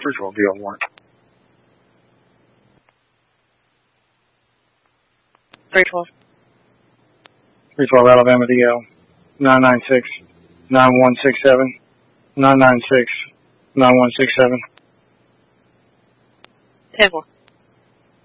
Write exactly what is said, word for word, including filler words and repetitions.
three twelve D on warrant. three twelve. three twelve Alabama D L. nine nine six, nine one six seven. nine nine six, nine one six seven. ten four.